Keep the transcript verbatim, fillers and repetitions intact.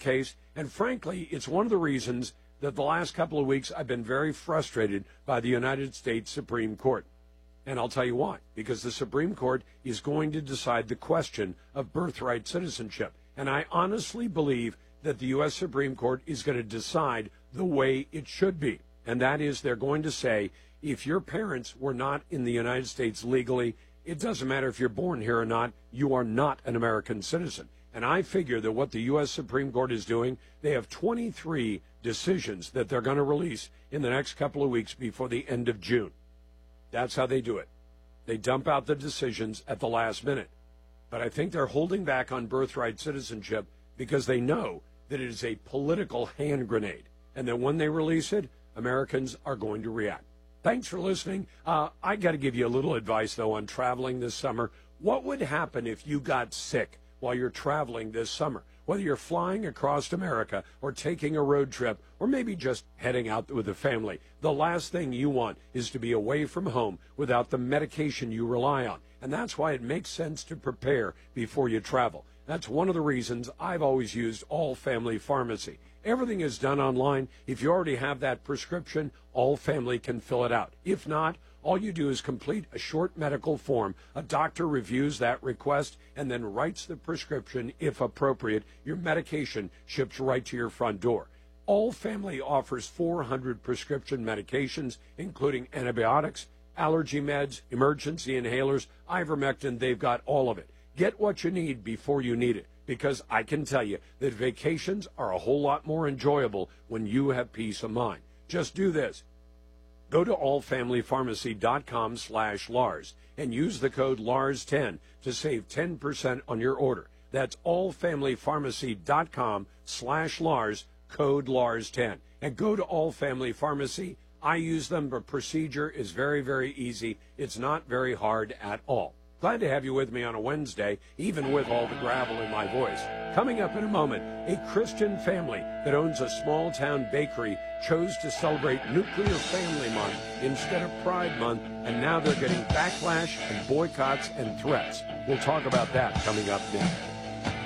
case. And frankly, it's one of the reasons that the last couple of weeks I've been very frustrated by the United States Supreme Court. And I'll tell you why. Because the Supreme Court is going to decide the question of birthright citizenship. And I honestly believe that the U S Supreme Court is going to decide the way it should be. And that is, they're going to say, if your parents were not in the United States legally, it doesn't matter if you're born here or not, you are not an American citizen. And I figure that what the U S Supreme Court is doing, they have twenty-three decisions that they're going to release in the next couple of weeks before the end of June. That's how they do it. They dump out the decisions at the last minute. But I think they're holding back on birthright citizenship because they know that it is a political hand grenade, and that when they release it, Americans are going to react. Thanks for listening. Uh, I got to give you a little advice, though, on traveling this summer. What would happen if you got sick while you're traveling this summer? Whether you're flying across America or taking a road trip or maybe just heading out with the family, the last thing you want is to be away from home without the medication you rely on. And that's why it makes sense to prepare before you travel. That's one of the reasons I've always used All Family Pharmacy. Everything is done online. If you already have that prescription, All Family can fill it out. If not, all you do is complete a short medical form. A doctor reviews that request and then writes the prescription if appropriate. Your medication ships right to your front door. All Family offers four hundred prescription medications, including antibiotics, allergy meds, emergency inhalers, ivermectin. They've got all of it. Get what you need before you need it, because I can tell you that vacations are a whole lot more enjoyable when you have peace of mind. Just do this. Go to allfamilypharmacy.com slash Lars and use the code Lars ten to save ten percent on your order. That's allfamilypharmacy.com slash Lars, code Lars ten. And go to All Family Pharmacy. I use them. The procedure is very, very easy. It's not very hard at all. Glad to have you with me on a Wednesday, even with all the gravel in my voice. Coming up in a moment, a Christian family that owns a small-town bakery chose to celebrate Nuclear Family Month instead of Pride Month, and now they're getting backlash and boycotts and threats. We'll talk about that coming up next.